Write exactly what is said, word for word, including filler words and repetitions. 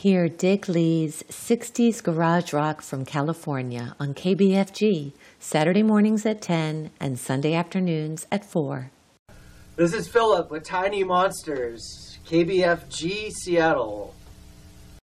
Hear Dick Lee's sixties Garage Rock from California on K B F G, Saturday mornings at ten and Sunday afternoons at four. This is Philip with Tiny Monsters, K B F G, Seattle.